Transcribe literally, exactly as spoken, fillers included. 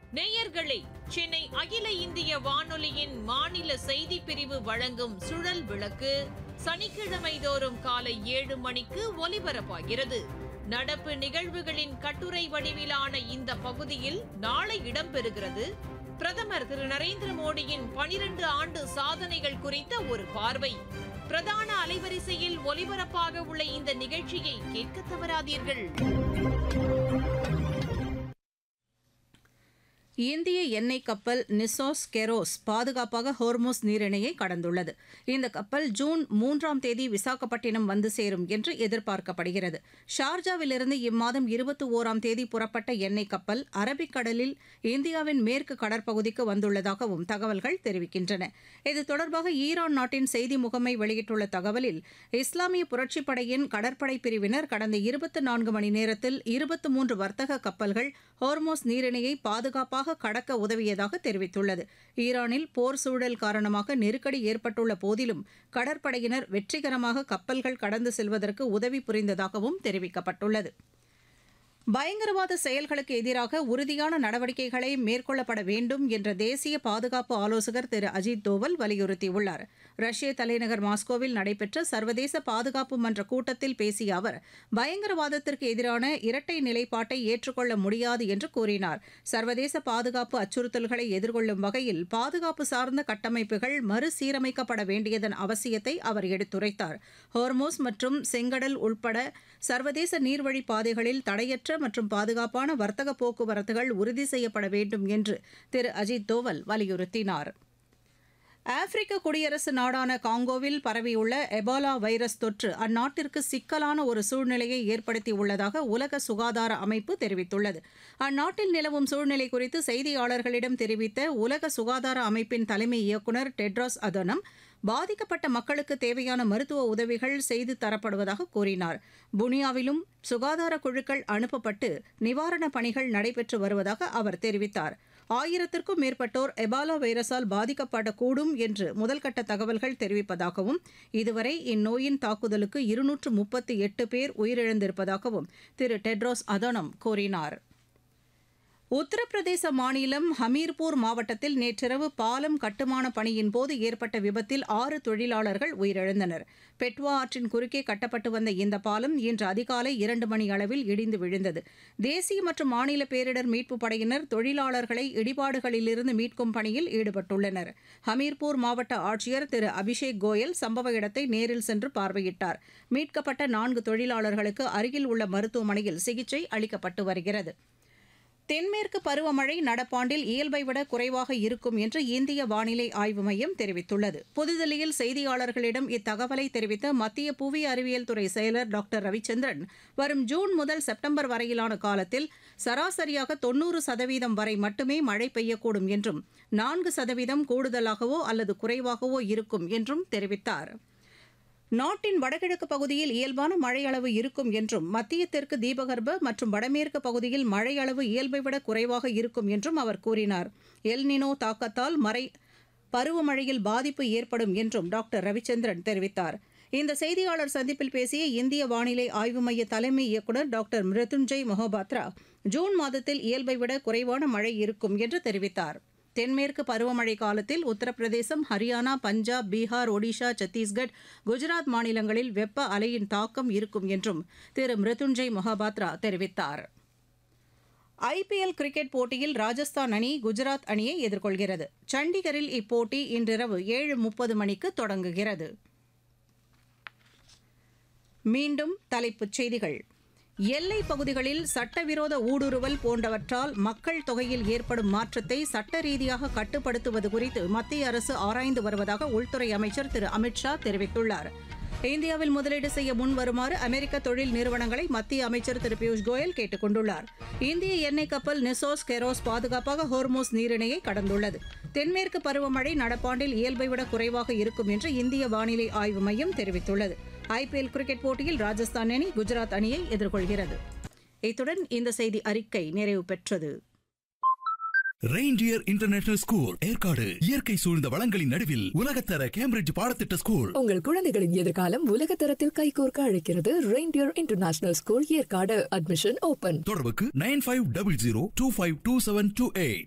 நேயர்களே, சென்னை அகில இந்திய வானொலியின் மாநில செய்திப் பிரிவு வழங்கும் சுழல் விளக்கு சனிக்கிழமை தோறும் காலை ஏழு மணிக்கு ஒலிபரப்பாகிறது. நடப்பு நிகழ்வுகளின் கட்டுரை வடிவிலான இந்த பகுதியில் நாளை இடம்பெறுகிறது. பிரதமர் திரு நரேந்திர மோடியின் பனிரண்டு ஆண்டு சாதனைகள் குறித்த ஒரு பார்வை. பிரதான அலைவரிசையில் ஒலிபரப்பாக உள்ள இந்த நிகழ்ச்சியை கேட்க தவறாதீர்கள். இந்திய எண்ணெய் கப்பல் நிசோஸ் கெரோஸ் பாதுகாப்பாக ஹோர்மோஸ் நீரிணையை கடந்துள்ளது. இந்த கப்பல் ஜூன் மூன்றாம் தேதி விசாகப்பட்டினம் வந்து சேரும் என்று எதிர்பார்க்கப்படுகிறது. ஷார்ஜாவிலிருந்து இம்மாதம் இருபத்தி ஓராம் தேதி புறப்பட்ட எண்ணெய் கப்பல் அரபிக்கடலில் இந்தியாவின் மேற்கு கடற்பகுதிக்கு வந்துள்ளதாகவும் தகவல்கள் தெரிவிக்கின்றன. இது தொடர்பாக ஈரான் நாட்டின் செய்தி முகமை வெளியிட்டுள்ள தகவலில், இஸ்லாமிய புரட்சிப் படையின் கடற்படை பிரிவினர் கடந்த இருபத்தி நான்கு மணி நேரத்தில் இருபத்தி மூன்று வர்த்தக கப்பல்கள் ஹோர்மோஸ் நீரிணையை பாதுகாப்பாக கடக்க உதவியதாக தெரிவித்துள்ளது. ஈரானில் போர் சூழல் காரணமாக நெருக்கடி ஏற்பட்டுள்ள போதிலும் கடற்படையினர் வெற்றிகரமாக கப்பல்கள் கடந்து செல்வதற்கு உதவி புரிந்ததாகவும் தெரிவிக்கப்பட்டுள்ளது. பயங்கரவாத செயல்களுக்கு எதிராக உறுதியான நடவடிக்கைகளை மேற்கொள்ளப்பட வேண்டும் என்ற தேசிய பாதுகாப்பு ஆலோசகர் திரு அஜித் தோவல் வலியுறுத்தியுள்ளார். ரஷ்ய தலைநகர் மாஸ்கோவில் நடைபெற்ற சர்வதேச பாதுகாப்பு மன்ற கூட்டத்தில் பேசிய அவர், பயங்கரவாதத்திற்கு எதிரான இரட்டை நிலைப்பாட்டை ஏற்றுக்கொள்ள முடியாது என்று கூறினார். சர்வதேச பாதுகாப்பு அச்சுறுத்தல்களை எதிர்கொள்ளும் வகையில் பாதுகாப்பு சார்ந்த கட்டமைப்புகள் மறுசீரமைக்கப்பட வேண்டியதன் அவசியத்தை அவர் எடுத்துரைத்தார். ஹோர்மோஸ் மற்றும் செங்கடல் உட்பட சர்வதேச நீர்வழி பாதைகளில் தடையற்ற மற்றும் பாதுகாப்பான வர்த்தக போக்குவரத்துகள் உறுதி செய்யப்பட வேண்டும் என்று திரு அஜித் தோவல் வலியுறுத்தினார். ஆப்பிரிக்க குடியரசு நாடான காங்கோவில் பரவியுள்ள எபோலா வைரஸ் தொற்று அந்நாட்டிற்கு சிக்கலான ஒரு சூழ்நிலையை ஏற்படுத்தியுள்ளதாக உலக சுகாதார அமைப்பு தெரிவித்துள்ளது. அந்நாட்டில் நிலவும் சூழ்நிலை குறித்து செய்தியாளர்களிடம் தெரிவித்த உலக சுகாதார அமைப்பின் தலைமை இயக்குநர் டெட்ராஸ் அதனம், பாதிக்கப்பட்ட மக்களுக்கு தேவையான மருத்துவ உதவிகள் செய்து தரப்படுவதாக கூறினார். புனியாவிலும் சுகாதார குழுக்கள் அனுப்பப்பட்டு நிவாரணப் பணிகள் நடைபெற்று வருவதாக அவர் தெரிவித்தார். ஆயிரத்திற்கும் மேற்பட்டோர் எபாலா வைரஸால் பாதிக்கப்படக்கூடும் என்று முதல்கட்ட தகவல்கள் தெரிவிப்பதாகவும், இதுவரை இந்நோயின் தாக்குதலுக்கு இருநூற்று முப்பத்தி எட்டு பேர் உயிரிழந்திருப்பதாகவும் திரு டெட்ரோஸ் அதனம் கூறினார். உத்தரப்பிரதேச மாநிலம் ஹமீர்பூர் மாவட்டத்தில் நேற்றிரவு பாலம் கட்டுமான பணியின் போது ஏற்பட்ட விபத்தில் ஆறு தொழிலாளர்கள் உயிரிழந்தனர். பெட்வா ஆற்றின் குறுக்கே கட்டப்பட்டு வந்த இந்த பாலம் இன்று அதிகாலை இரண்டு மணி அளவில் இடிந்து விழுந்தது. தேசிய மற்றும் மாநில பேரிடர் மீட்புப் படையினர் தொழிலாளர்களை இடிபாடுகளிலிருந்து மீட்கும் பணியில் ஈடுபட்டுள்ளனர். ஹமீர்பூர் மாவட்ட ஆட்சியர் திரு அபிஷேக் கோயல் சம்பவ இடத்தை நேரில் சென்று பார்வையிட்டார். மீட்கப்பட்ட நான்கு தொழிலாளர்களுக்கு அருகில் உள்ள மருத்துவமனையில் சிகிச்சை அளிக்கப்பட்டு வருகிறது. தென்மேற்கு பருவமழை நடப்பாண்டில் இயல்பை விட குறைவாக இருக்கும் என்று இந்திய வானிலை ஆய்வு மையம் தெரிவித்துள்ளது. புதுதில்லியில் செய்தியாளர்களிடம் இத்தகவலை தெரிவித்த மத்திய புவி அறிவியல் துறை செயலர் டாக்டர் ரவிச்சந்திரன், வரும் ஜூன் முதல் செப்டம்பர் வரையிலான காலத்தில் சராசரியாக தொன்னூறு சதவீதம் வரை மட்டுமே மழை பெய்யக்கூடும் என்றும், நான்கு சதவீதம் கூடுதலாகவோ அல்லது குறைவாகவோ இருக்கும் என்றும் தெரிவித்தார். நாட்டின் வடகிழக்கு பகுதியில் இயல்பான மழையளவு இருக்கும் என்றும், மத்திய தெற்கு தீபகற்ப மற்றும் வடமேற்கு பகுதியில் மழையளவு இயல்பை விட குறைவாக இருக்கும் என்றும் அவர் கூறினார். எல்னினோ தாக்கத்தால் மறை பருவமழையில் பாதிப்பு ஏற்படும் என்றும் டாக்டர் ரவிச்சந்திரன் தெரிவித்தார். இந்த செய்தியாளர் சந்திப்பில் பேசிய இந்திய வானிலை ஆய்வு மைய தலைமை இயக்குநர் டாக்டர் மிருத்யுஞ்சய் மொஹபாத்ரா, ஜூன் மாதத்தில் இயல்பை விட குறைவான மழை இருக்கும் என்று தெரிவித்தார். தென்மேற்கு பருவமழை காலத்தில் உத்தரப்பிரதேசம், ஹரியானா, பஞ்சாப், பீகார், ஒடிஷா, சத்தீஸ்கட், குஜராத் மாநிலங்களில் வெப்ப அலையின் தாக்கம் இருக்கும் என்றும் திரு மிருத்யுஞ்சய் மொஹபாத்ரா தெரிவித்தார். ஐபிஎல் கிரிக்கெட் போட்டியில் ராஜஸ்தான் அணி குஜராத் அணியை எதிர்கொள்கிறது. சண்டிகரில் இப்போட்டி இன்றிரவு ஏழு முப்பது மணிக்கு தொடங்குகிறது. மீண்டும் தலைப்புச் செய்திகள். எல்லைப் பகுதிகளில் சட்டவிரோத ஊடுருவல் போன்றவற்றால் மக்கள் தொகையில் ஏற்படும் மாற்றத்தை சட்ட ரீதியாக கட்டுப்படுத்துவது குறித்து மத்திய அரசு ஆராய்ந்து வருவதாக உள்துறை அமைச்சர் திரு அமித் ஷா தெரிவித்துள்ளார். இந்தியாவில் முதலீடு செய்ய முன் வருமாறு அமெரிக்க தொழில் நிறுவனங்களை மத்திய அமைச்சர் திரு பியூஷ் கோயல் கேட்டுக் கொண்டுள்ளார். இந்திய எண்ணெய் கப்பல் நிசோஸ் கெரோஸ் பாதுகாப்பாக ஹோர்மோஸ் நீரிணையை கடந்துள்ளது. தென்மேற்கு பருவமழை நடப்பாண்டில் இயல்பை விட குறைவாக இருக்கும் என்று இந்திய வானிலை ஆய்வு மையம் தெரிவித்துள்ளது. ஐபிஎல் கிரிக்கெட் போட்டியில் ராஜஸ்தான் அணி குஜராத் அணியை எதிர்கொள்கிறது. இத்துடன் இந்த செய்தி அறிக்கை நிறைவு பெற்றது. ரெயின்டியர் இன்டர்நேஷனல் ஸ்கூல் ஏற்காடு, இயற்கை சூழ்ந்த வளங்களின் நடுவில் உலகத்தர கேம்பிரிட்ஜ் பாடத்திட்ட ஸ்கூல். உங்கள் குழந்தைகளின் எதிர்காலம் உலகத்தரத்தில் கைகோர்க்க அழைக்கிறது. Reindeer international school Yercaud. Admission open. தொடர்புக்கு nine five double zero two five two seven two eight.